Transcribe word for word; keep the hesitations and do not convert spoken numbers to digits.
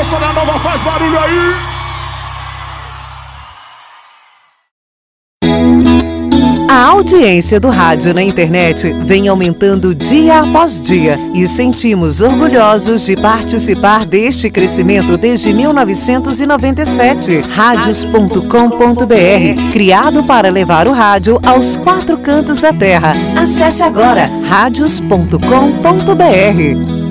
Bossa da Nova, faz barulho aí. A audiência do rádio na internet vem aumentando dia após dia e sentimos orgulhosos de participar deste crescimento desde mil novecentos e noventa e sete. Rádios ponto com ponto br, criado para levar o rádio aos quatro cantos da terra. Acesse agora rádios ponto com ponto br.